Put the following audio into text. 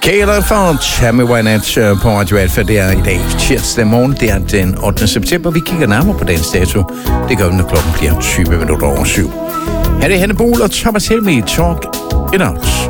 Kære for Tammy Wynette på Radio Alfa. Det er i dag tirsdag morgen. Det er den 8. september. Vi kigger nærmere på dagens dato. Det gør vi, når klokken bliver 20 minutter over 7. Her er det Hanne Bol og Thomas Helmi. Talk it out.